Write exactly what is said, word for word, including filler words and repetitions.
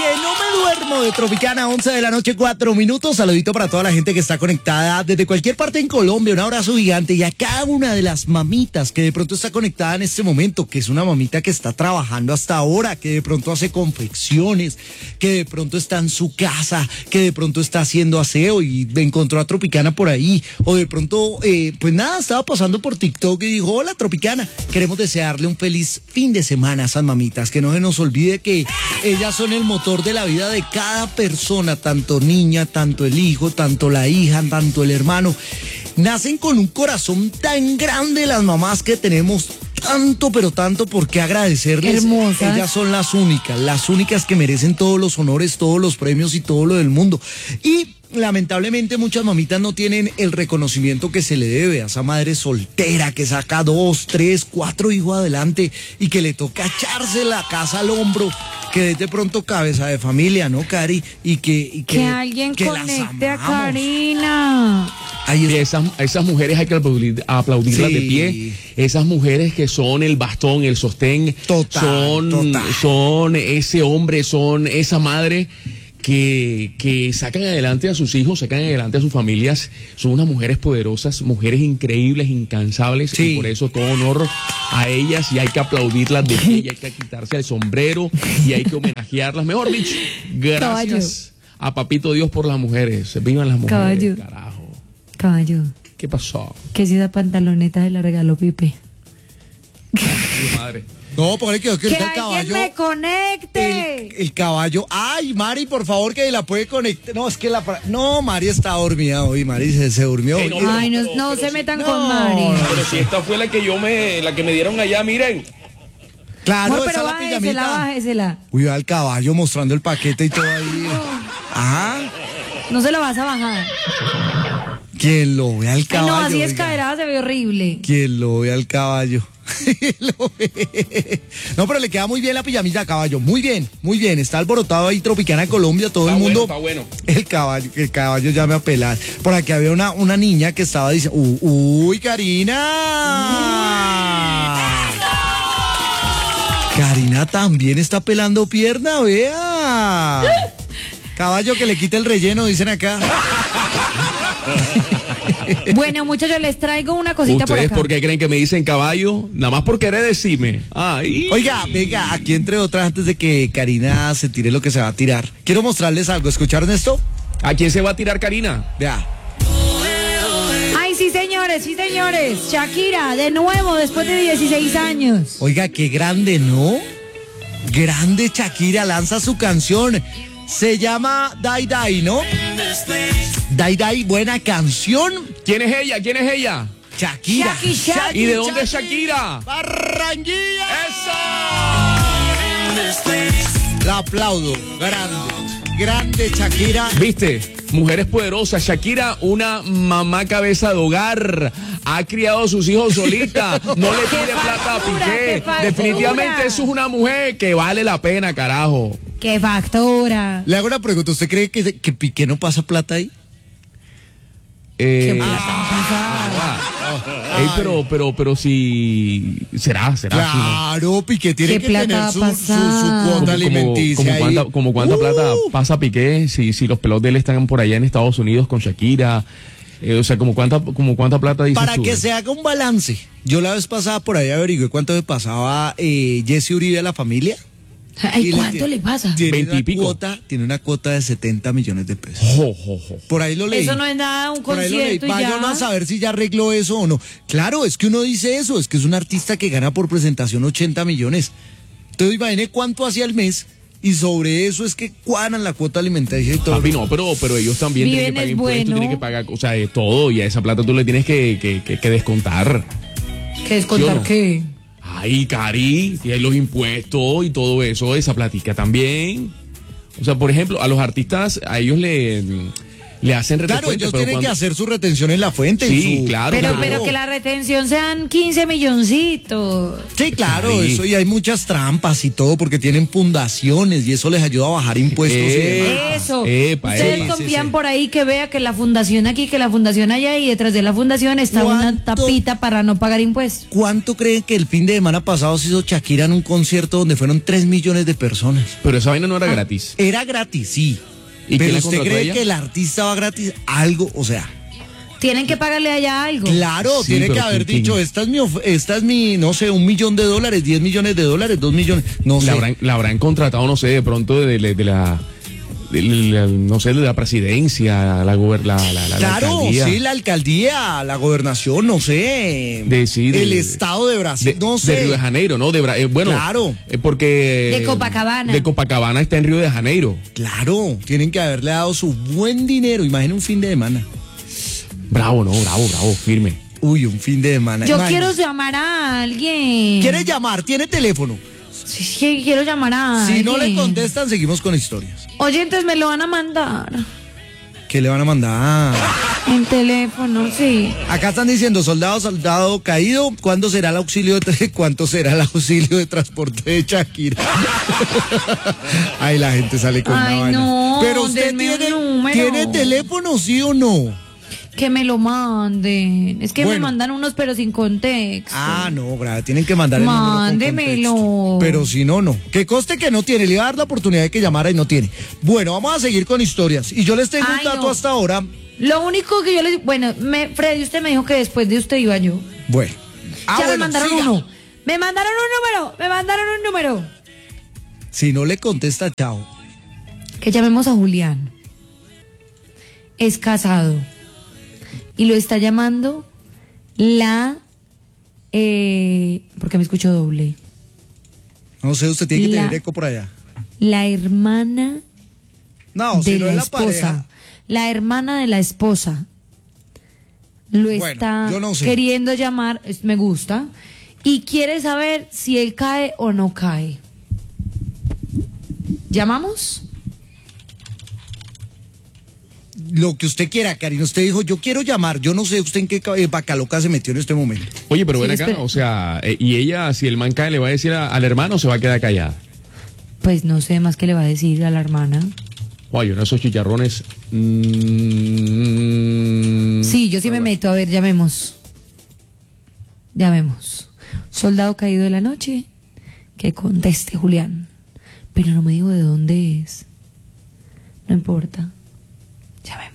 que no me duermo de Tropicana, once de la noche, cuatro minutos. Saludito para toda la gente que está conectada desde cualquier parte en Colombia. Un abrazo gigante y a cada una de las mamitas que de pronto está conectada en este momento, que es una mamita que está trabajando hasta ahora, que de pronto hace confecciones, que de pronto está en su casa, que de pronto está haciendo aseo y encontró a Tropicana por ahí. O de pronto, eh, pues nada, estaba pasando por TikTok y dijo, hola Tropicana, queremos desearle un feliz fin de semana a esas mamitas, que no se nos olvide que ellas son el motor de la vida de cada persona, tanto niña, tanto el hijo, tanto la hija, tanto el hermano. Nacen con un corazón tan grande las mamás que tenemos tanto, pero tanto por qué agradecerles. Hermosas. Ellas son las únicas, las únicas que merecen todos los honores, todos los premios y todo lo del mundo. Y lamentablemente muchas mamitas no tienen el reconocimiento que se le debe a esa madre soltera que saca dos, tres, cuatro hijos adelante y que le toca echarse la casa al hombro, que es de pronto cabeza de familia, ¿no, Cari? Y que, y que, Que alguien que las conecte a amamos. Karina. Ahí Y está. esas, esas mujeres hay que aplaudir, aplaudirlas Sí. de pie. Esas mujeres que son el bastón, el sostén, Total, son, total. son ese hombre, son esa madre que, que sacan adelante a sus hijos, sacan adelante a sus familias. Son unas mujeres poderosas, mujeres increíbles, incansables. Sí. Y por eso todo honor a ellas y hay que aplaudirlas de pie y hay que quitarse el sombrero y hay que homenajearlas. Mejor dicho, gracias a Papito Dios por las mujeres. Vivan las mujeres, Caballo. carajo. Caballo, ¿Qué pasó? que si esa pantaloneta se la regaló Pipe. Mi madre. No, por ahí quedó que Que ahorita el alguien caballo. me conecte. El, el caballo. Ay, Mari, por favor, que la puede conectar. No, es que la. No, Mari está dormida hoy. Mari se, se durmió. Ey, no, hoy. Ay, no, pero- no pero se sí- metan no, con Mari. Pero si esta fue la que yo me, la que me dieron allá, miren. Claro, Amor, esa pero es la bájesela, pijamita. bájesela. Cuidado al caballo mostrando el paquete y todo ahí. Ajá. No se la vas a bajar. Quien lo ve al Ay, caballo. no, así oiga. descaderada se ve horrible. Quien lo ve al caballo. Lo ve. No, pero le queda muy bien la pijamita a caballo. Muy bien, muy bien. Está alborotado ahí Tropicana Colombia, todo Está el mundo. bueno, está bueno. El caballo, el caballo ya me apela. Por aquí había una, una niña que estaba diciendo, "U- uy, Karina. Karina también está pelando pierna, vea. Caballo que le quite el relleno, dicen acá. Bueno, muchachos, les traigo una cosita por ¿Ustedes acá. por qué creen que me dicen caballo? Nada más por querer decirme. Ay. Oiga, venga, aquí entre otras, antes de que Karina se tire lo que se va a tirar, quiero mostrarles algo. ¿Escucharon esto? ¿A quién se va a tirar Karina? Vea. Ay, sí, señores, sí, señores. Shakira, de nuevo, después de dieciséis años. Oiga, qué grande, ¿no? Grande Shakira, lanza su canción. Se llama Dai Dai, ¿no? Dai Dai, buena canción. ¿Quién es ella? ¿Quién es ella? Shakira. Shaki, Shaki. ¿Y de dónde es Shakira? Barranquilla. ¡Eso! La aplaudo. Grande. Grande Shakira. ¿Viste? Mujeres poderosas. Shakira, una mamá cabeza de hogar. Ha criado a sus hijos solita. No le pide plata a factura, qué Piqué. factura! Definitivamente eso es una mujer que vale la pena, carajo. ¡Qué factura! Le hago una pregunta. ¿Usted cree que, que Piqué no pasa plata ahí? Eh, ¡Qué plata! ey, pero, pero, pero si será, será. si no. Claro, Piqué tiene ¿Qué que plata tener va a su, su, su pasar? cuota Como, alimenticia como ahí. cuánta, como cuánta Uh. plata pasa Piqué si, si los pelos de él están por allá en Estados Unidos con Shakira. Eh, o sea, como cuánta, como cuánta plata dices Para tú? que se haga un balance. Yo la vez pasada por ahí averigué cuánto le pasaba eh, Jesse Uribe a la familia. Ay, Y ¿cuánto tiene- le pasa? Tiene Veinte y una pico. cuota, tiene una cuota de setenta millones de pesos. Jo, jo, jo. Por ahí lo leí. Eso no es nada, un Por ahí lo leí. concierto y Vaya ya. uno a saber si ya arregló eso o no. Claro, es que uno dice eso, es que es un artista que gana por presentación ochenta millones. Entonces imagine cuánto hacía al mes y sobre eso es que cuadran la cuota alimentaria y todo. Papi, no, pero, pero ellos también Viven tienen que pagar es impuestos, bueno. tienen que pagar, o sea, de todo, y a esa plata tú le tienes que, que, que, que descontar. ¿Qué descontar ¿Sí o no? qué? Ay, Cari, y hay los impuestos y todo eso, esa platica también. O sea, por ejemplo, a los artistas, a ellos le, le hacen Claro, recuento, ellos pero tienen cuando- que hacer su retención en la fuente. y Sí, su- claro. Pero, claro. pero que la retención sean quince milloncitos. Sí, claro, Sí. eso y hay muchas trampas y todo porque tienen fundaciones y eso les ayuda a bajar impuestos. y Eh, demás. Eso. Epa, Ustedes epa. confían Sí, sí. por ahí que vea que la fundación aquí, que la fundación allá y detrás de la fundación está una ¿Cuánto? tapita para no pagar impuestos. ¿Cuánto creen que el fin de semana pasado se hizo Shakira en un concierto donde fueron tres millones de personas? Pero esa vaina no era gratis. Era gratis, sí. ¿Y quién Pero la usted contrató a cree ella? que el artista va gratis, algo, o sea, Tienen que pagarle allá algo. claro, Sí, tiene que pero haber ¿quién- dicho, quién? esta es mi, of- esta es mi, no sé, un millón de dólares, diez millones de dólares, dos millones, no sé. La habrán, la habrán contratado, no sé, de pronto de, de- de la, de la- no sé, de la presidencia, la, gober- la, la, la- la Claro, alcaldía. sí, la alcaldía, la gobernación, no sé. De- sí, de- el estado de Brasil, de, no de sé. Río de Janeiro, ¿no? De, Bra- eh, bueno, Claro. eh, porque... De Copacabana. De Copacabana está en Río de Janeiro. Claro, tienen que haberle dado su buen dinero. Imagina un fin de semana. Bravo, no, bravo, bravo, firme. Uy, un fin de semana. Yo Imagínese. quiero llamar a alguien. ¿Quiere llamar? ¿Tiene teléfono? Sí, sí, quiero llamar a Si no le alguien. contestan, seguimos con historias. Oyentes, me lo van a mandar. ¿Qué le van a mandar? En teléfono, sí. Acá están diciendo, soldado, soldado caído, ¿cuándo será el auxilio de cuánto será el auxilio de transporte de Shakira? Ay, la gente sale con Ay, una vaina. no, Pero usted denme un tiene, número. ¿tiene teléfono, sí o no? Que me lo manden. Es que Bueno. me mandan unos, pero sin contexto. Ah, no, grave, tienen que mandar el número con Mándemelo. contexto. Pero si no, no. Que coste que no tiene, le iba a dar la oportunidad de que llamara y no tiene. Bueno, vamos a seguir con historias. Y yo les tengo Ay, un dato no. hasta ahora. Lo único que yo les... Bueno, me, Freddy, usted me dijo que después de usted iba yo. Bueno. Ah, ya me bueno, mandaron siga. uno. Me mandaron un número. Me mandaron un número. Si no le contesta, chao. Que llamemos a Julián. Es casado. Y lo está llamando la... Eh, porque me escucho doble. No sé, usted tiene que La- tener eco por allá. La hermana No, de si no la es la esposa. pareja. La hermana de la esposa. Lo Bueno, está yo no sé. queriendo llamar, es- me gusta, y quiere saber si él cae o no cae. ¿Llamamos? Lo que usted quiera, Karina. Usted dijo, yo quiero llamar. Yo no sé usted en qué ca- eh, vaca loca se metió en este momento. Oye, pero Sí, ven acá, espera. o sea, eh, y ella, si el man cae, le va a decir a- al hermano o se va a quedar callada. Pues no sé más que le va a decir a la hermana. Oye, uno de esos chicharrones. mm, Sí, yo sí me meto. A ver, llamemos. Llamemos. Soldado caído de la noche. Que conteste, Julián. Pero no me digo de dónde es. No importa. Llamemos.